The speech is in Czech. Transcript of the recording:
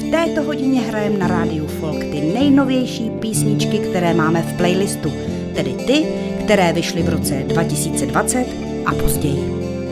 V této hodině hrajeme na rádiu Folk ty nejnovější písničky, které máme v playlistu, tedy ty, které vyšly v roce 2020 a později.